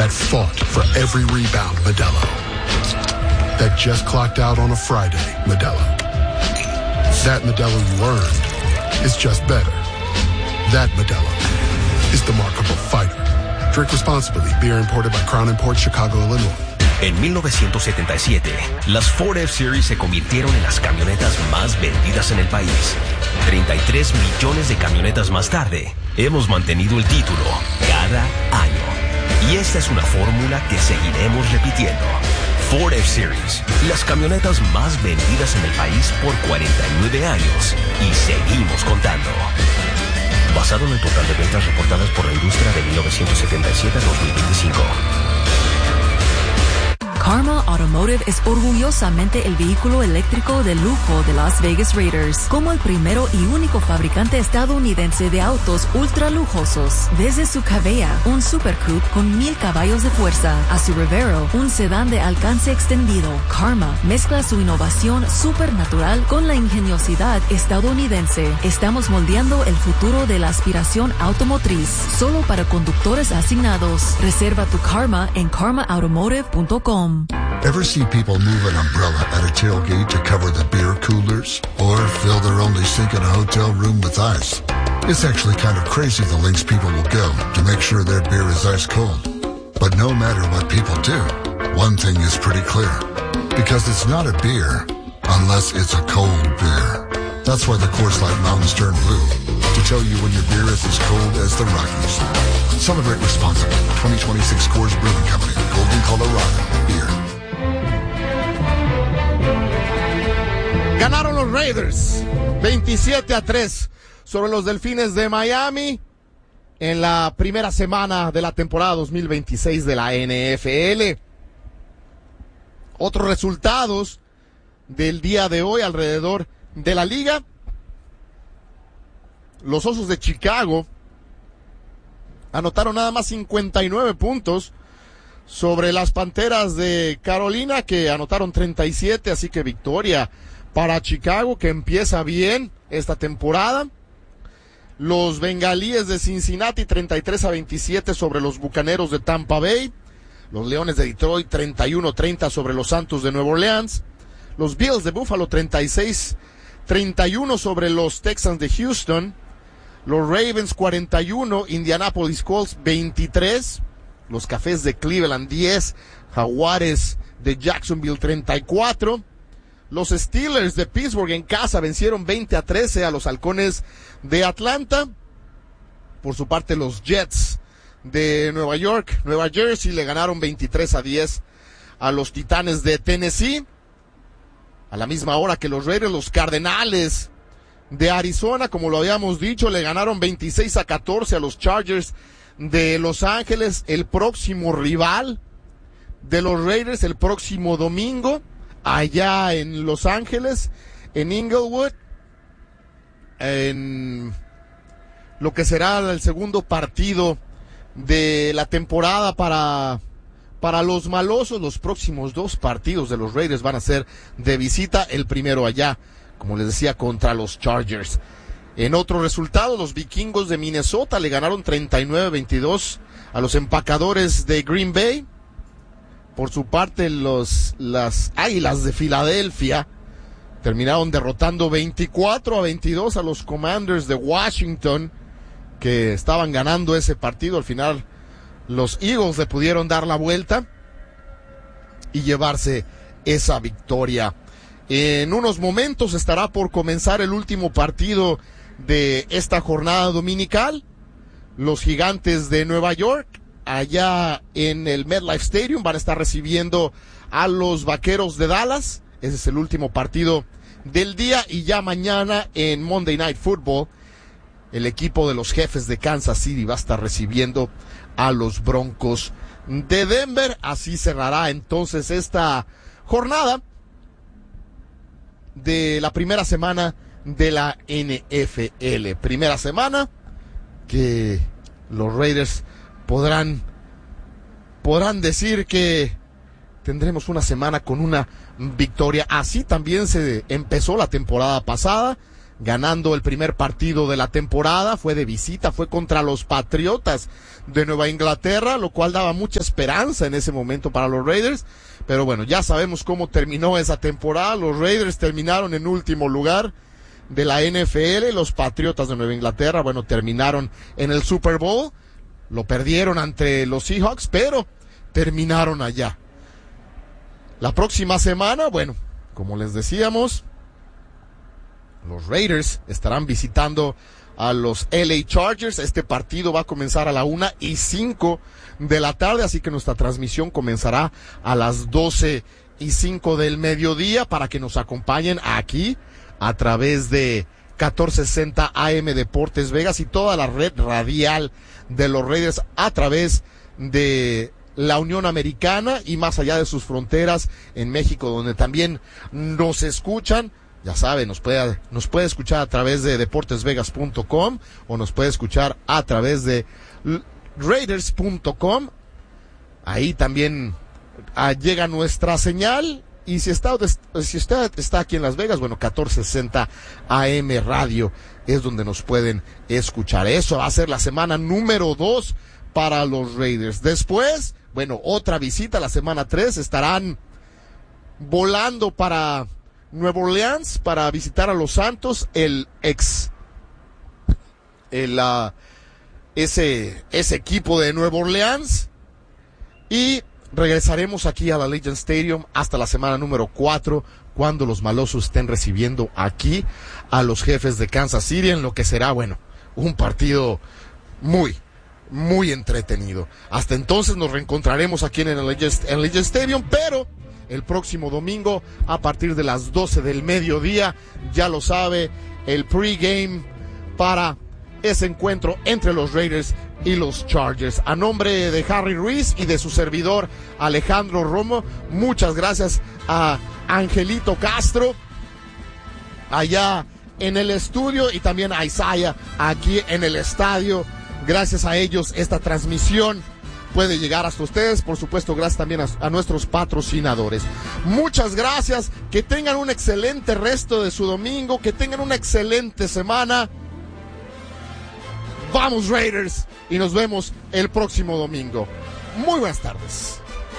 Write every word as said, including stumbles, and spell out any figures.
that fought for every rebound, Modelo. That just clocked out on a Friday, Modelo. That Modelo you earned is just better. That Modelo is the markable fighter. Drink responsibly. Beer imported by Crown Imports, Chicago, Illinois. En mil novecientos setenta y siete, las Ford F-Series se convirtieron en las camionetas más vendidas en el país. treinta y tres millones de camionetas más tarde, hemos mantenido el título cada año. Y esta es una fórmula que seguiremos repitiendo. Ford F-Series, las camionetas más vendidas en el país por cuarenta y nueve años. Y seguimos contando. Basado en el total de ventas reportadas por la industria de mil novecientos setenta y siete a dos mil veinticinco. Karma Automotive es orgullosamente el vehículo eléctrico de lujo de Las Vegas Raiders, como el primero y único fabricante estadounidense de autos ultra lujosos. Desde su Cavea, un Super Coupe con mil caballos de fuerza, a su Revero, un sedán de alcance extendido, Karma mezcla su innovación supernatural con la ingeniosidad estadounidense. Estamos moldeando el futuro de la aspiración automotriz, solo para conductores asignados. Reserva tu Karma en karma automotive punto com. Ever see people move an umbrella at a tailgate to cover the beer coolers? Or fill their only sink in a hotel room with ice? It's actually kind of crazy the lengths people will go to make sure their beer is ice cold. But no matter what people do, one thing is pretty clear. Because it's not a beer unless it's a cold beer. That's why the Coors Light Mountains turn blue. To tell you when your beer is as cold as the Rockies. Celebrate responsibly. twenty twenty-six Coors Brewing Company. Golden, Colorado. Beer. Ganaron los Raiders veintisiete a tres sobre los Delfines de Miami en la primera semana de la temporada dos mil veintiséis de la N F L. Otros resultados del día de hoy alrededor de la liga. Los Osos de Chicago anotaron nada más cincuenta y nueve puntos sobre las Panteras de Carolina, que anotaron treinta y siete, así que victoria para Chicago, que empieza bien esta temporada. Los Bengalíes de Cincinnati treinta y tres a veintisiete sobre los Bucaneros de Tampa Bay. Los Leones de Detroit treinta y uno a treinta sobre los Santos de Nueva Orleans. Los Bills de Buffalo treinta y seis a treinta y uno sobre los Texans de Houston. Los Ravens cuarenta y uno, Indianapolis Colts veintitrés. Los Cafés de Cleveland diez, Jaguares de Jacksonville treinta y cuatro. Los Steelers de Pittsburgh en casa vencieron veinte a trece a los Halcones de Atlanta. Por su parte, los Jets de Nueva York, Nueva Jersey, le ganaron veintitrés a diez a los Titanes de Tennessee. A la misma hora que los Raiders, los Cardenales de Arizona, como lo habíamos dicho, le ganaron veintiséis a catorce a los Chargers de Los Ángeles. El próximo rival de los Raiders el próximo domingo, allá en Los Ángeles, en Inglewood, en lo que será el segundo partido de la temporada para, para los malosos. Los próximos dos partidos de los Raiders van a ser de visita, el primero allá, como les decía, contra los Chargers. En otro resultado, los Vikingos de Minnesota le ganaron treinta y nueve a veintidós a los Empacadores de Green Bay. Por su parte, los, las Águilas de Filadelfia terminaron derrotando veinticuatro a veintidós a los Commanders de Washington, que estaban ganando ese partido. Al final, los Eagles le pudieron dar la vuelta y llevarse esa victoria. En unos momentos estará por comenzar el último partido de esta jornada dominical. Los Gigantes de Nueva York, allá en el MetLife Stadium, van a estar recibiendo a los Vaqueros de Dallas. Ese es el último partido del día. Y ya mañana en Monday Night Football, el equipo de los Jefes de Kansas City va a estar recibiendo a los Broncos de Denver. Así cerrará entonces esta jornada de la primera semana de la N F L. Primera semana que los Raiders podrán podrán decir que tendremos una semana con una victoria. Así también se empezó la temporada pasada. ganando el primer partido de la temporada, fue de visita, fue contra los Patriotas de Nueva Inglaterra, lo cual daba mucha esperanza en ese momento para los Raiders, pero bueno, ya sabemos cómo terminó esa temporada. Los Raiders terminaron en último lugar de la N F L, los Patriotas de Nueva Inglaterra, bueno, terminaron en el Super Bowl, lo perdieron ante los Seahawks, pero terminaron allá. La próxima semana, bueno, como les decíamos, los Raiders estarán visitando a los L A Chargers. Este partido va a comenzar a la una y cinco de la tarde, así que nuestra transmisión comenzará a las doce y cinco del mediodía para que nos acompañen aquí a través de catorce sesenta A M Deportes Vegas y toda la red radial de los Raiders a través de la Unión Americana y más allá de sus fronteras en México, donde también nos escuchan. Ya sabe, nos puede, nos puede escuchar a través de deportes vegas punto com o nos puede escuchar a través de raiders punto com. Ahí también ah, llega nuestra señal. Y si está, si usted está aquí en Las Vegas, bueno, catorce sesenta A M Radio es donde nos pueden escuchar. Eso va a ser la semana número dos para los Raiders. Después, bueno, otra visita, la semana tres, estarán volando para Nueva Orleans para visitar a los Santos, el ex, el, uh, ese, ese equipo de Nueva Orleans, y regresaremos aquí a la Allegiant Stadium hasta la semana número cuatro, cuando los malosos estén recibiendo aquí a los Jefes de Kansas City, en lo que será, bueno, un partido muy, muy entretenido. Hasta entonces nos reencontraremos aquí en el Allegiant, en el Allegiant Stadium, pero el próximo domingo a partir de las doce del mediodía, ya lo sabe, el pregame para ese encuentro entre los Raiders y los Chargers. A nombre de Harry Ruiz y de su servidor Alejandro Romo, muchas gracias a Angelito Castro allá en el estudio y también a Isaiah aquí en el estadio. Gracias a ellos esta transmisión puede llegar hasta ustedes, por supuesto, gracias también a, a nuestros patrocinadores. Muchas gracias, que tengan un excelente resto de su domingo, que tengan una excelente semana. Vamos Raiders, y nos vemos el próximo domingo. Muy buenas tardes.